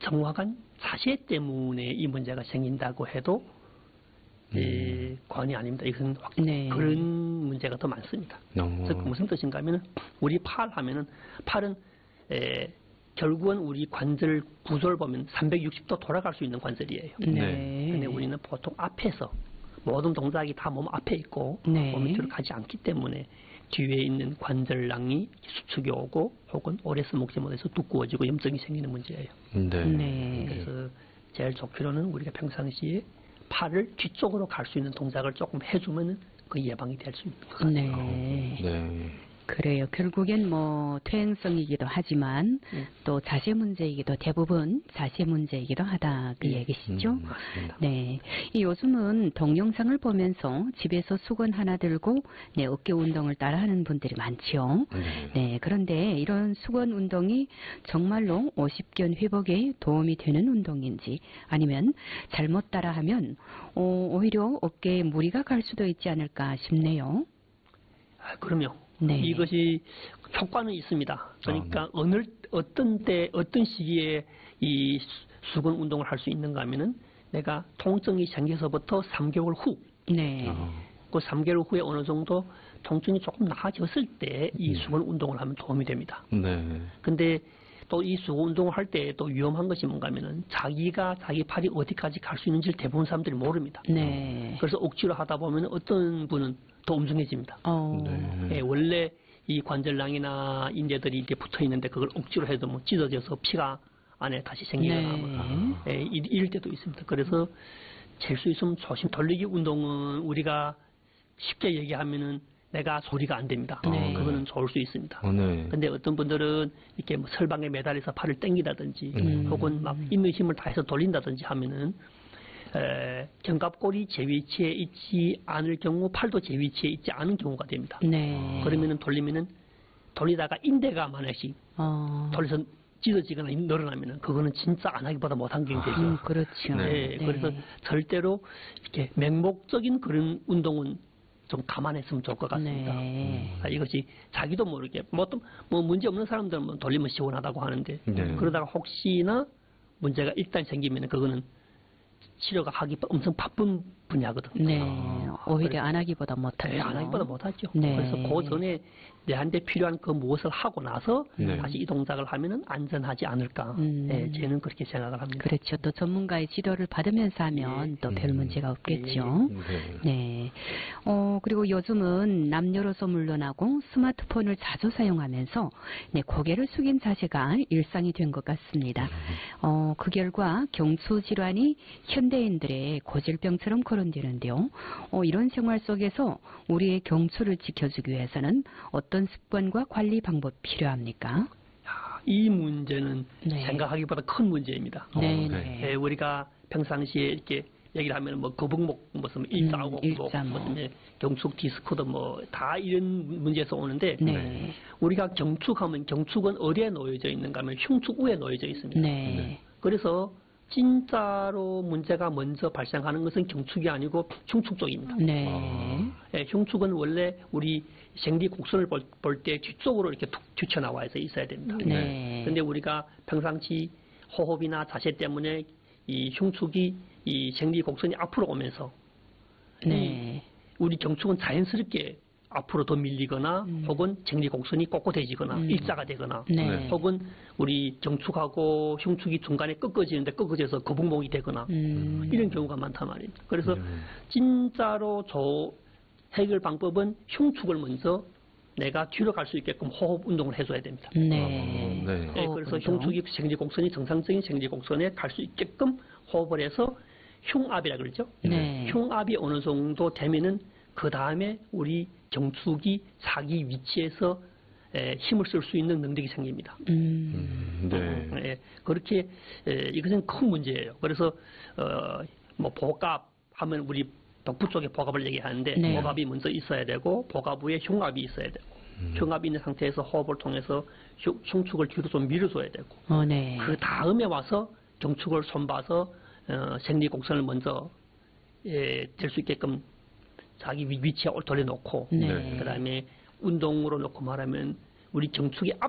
정확한 자세 때문에 이 문제가 생긴다고 해도 과언이 아닙니다. 이것은 네. 그런 문제가 더 많습니다. 그래서 무슨 뜻인가 하면은 우리 팔 하면은 팔은 결국은 우리 관절 구조를 보면 360도 돌아갈 수 있는 관절이에요. 네. 근데 우리는 보통 앞에서 모든 동작이 다 몸 앞에 있고 네. 몸 밑으로 가지 않기 때문에 뒤에 있는 관절낭이 수축이 오고 혹은 오래서 먹지 못해서 두꺼워지고 염증이 생기는 문제예요. 네. 네. 그래서 제일 좋기로는 우리가 평상시에 팔을 뒤쪽으로 갈 수 있는 동작을 조금 해주면 그 예방이 될 수 있는 것 같아요. 네. 네. 그래요. 결국엔 뭐 퇴행성이기도 하지만 또 자세 문제이기도 대부분 자세 문제이기도 하다 그 얘기시죠. 맞습니다. 네. 이 요즘은 동영상을 보면서 집에서 수건 하나 들고 네, 어깨 운동을 따라하는 분들이 많죠. 네. 그런데 이런 수건 운동이 정말로 오십견 회복에 도움이 되는 운동인지 아니면 잘못 따라하면 오히려 어깨에 무리가 갈 수도 있지 않을까 싶네요. 그럼요. 네. 이것이 효과는 있습니다. 그러니까 어떤 때, 어떤 시기에 이 수건 운동을 할 수 있는가 하면은 내가 통증이 생겨서부터 3개월 후. 네. 그 3개월 후에 어느 정도 통증이 조금 나아졌을 때 이 수건 운동을 하면 도움이 됩니다. 네. 근데 또 이 수건 운동을 할 때 또 위험한 것이 뭔가 하면은 자기가 자기 팔이 어디까지 갈 수 있는지를 대부분 사람들이 모릅니다. 네. 그래서 억지로 하다 보면 어떤 분은 더 엄중해집니다. 네. 원래 이 관절낭이나 인대들이 이렇게 붙어 있는데 그걸 억지로 해도 뭐 찢어져서 피가 안에 다시 생기거나 뭐, 이럴 때도 있습니다. 그래서 잴 수 있으면 조심. 돌리기 운동은 우리가 쉽게 얘기하면은 내가 소리가 안 됩니다. 그거는 좋을 수 있습니다. 네. 근데 어떤 분들은 이렇게 뭐 설방에 매달려서 팔을 당기다든지 혹은 막 있는 힘을 다해서 돌린다든지 하면은 견갑골이 제 위치에 있지 않을 경우 팔도 제 위치에 있지 않은 경우가 됩니다. 네. 그러면은 돌리다가 인대가 만약에 돌려서 찢어지거나 늘어나면은 그거는 진짜 안 하기보다 못한 경우 되죠. 그렇죠. 네. 그래서 절대로 이렇게 맹목적인 그런 운동은 좀 감안했으면 좋을 것 같습니다. 네. 이것이 자기도 모르게 뭐 문제 없는 사람들은 뭐 돌리면 시원하다고 하는데 그러다가 혹시나 문제가 일단 생기면 그거는 치료가 하기 엄청 바쁜 분야거든요. 네. 오히려 안 하기보다 못하죠. 네, 안 하기보다 못하죠. 네. 그래서 그 전에 내한테 필요한 그 무엇을 하고 나서 네. 다시 이 동작을 하면은 안전하지 않을까. 네, 저는 그렇게 생각을 합니다. 그렇죠. 또 전문가의 지도를 받으면서 하면 또 별 문제가 없겠죠. 네. 그리고 요즘은 남녀로서 물론하고 스마트폰을 자주 사용하면서 네, 고개를 숙인 자세가 일상이 된 것 같습니다. 그 결과 경추 질환이 현대인들의 고질병처럼 거론되는데요. 이런 생활 속에서 우리의 경추를 지켜주기 위해서는 어떤 습관과 관리 방법이 필요합니까? 이 문제는 네. 생각하기보다 큰 문제입니다. 네. 우리가 평상시에 이렇게 얘기를 하면 뭐 거북목 무슨 일자목, 무슨 경축 디스크도 뭐 다 이런 문제에서 오는데 네. 우리가 경축하면 경축은 어디에 놓여져 있는가 하면 흉축 위에 놓여져 있습니다. 네. 그래서 진짜로 문제가 먼저 발생하는 것은 경축이 아니고 흉축 쪽입니다. 네. 흉축은 원래 우리 생리 곡선을 볼 때 뒤쪽으로 이렇게 툭 튀쳐나와서 있어야 됩니다. 네. 근데 우리가 평상시 호흡이나 자세 때문에 이 흉축이 이 생리 곡선이 앞으로 오면서 네. 우리 경축은 자연스럽게 앞으로 더 밀리거나 혹은 생리 곡선이 꼿꼿해지거나 일자가 되거나 네. 혹은 우리 경축하고 흉축이 중간에 꺾어지는데 꺾어져서 거북목이 되거나 이런 경우가 많단 말입니다. 그래서 진짜로 해결 방법은 흉축을 먼저 내가 뒤로 갈 수 있게끔 호흡 운동을 해줘야 됩니다. 네. 그래서 흉축이 생리 곡선이 정상적인 생리 곡선에 갈 수 있게끔 호흡을 해서 흉압이라 그러죠. 네. 흉압이 어느 정도 되면은 그 다음에 우리 경축이 자기 위치에서 힘을 쓸 수 있는 능력이 생깁니다. 그렇게 이것은 큰 문제예요. 그래서 뭐 복압 하면 우리 복부 쪽에 복압을 얘기하는데 네. 복압이 먼저 있어야 되고 복압 후에 흉압이 있어야 되고 흉압이 있는 상태에서 호흡을 통해서 흉축을 뒤로 좀 밀어줘야 되고 네. 그 다음에 와서 경축을 손봐서 생리 곡선을 먼저 될 수 있게끔 자기 위치에 돌려놓고 네. 그 다음에 운동으로 놓고 말하면 우리 경축의